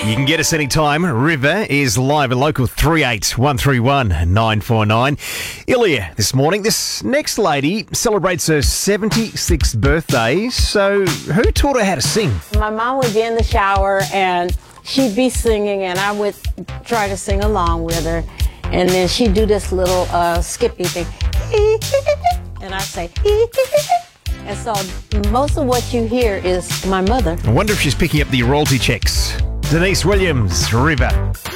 You can get us anytime. River is live at local 38131949. 949. Ilya this morning. This next lady celebrates her 76th birthday. So who taught her how to sing? My mom would be in the shower and she'd be singing and I would try to sing along with her. And then she'd do this little skippy thing. And I'd say, and so most of what you hear is my mother. I wonder if she's picking up the royalty checks. Denise Williams, River.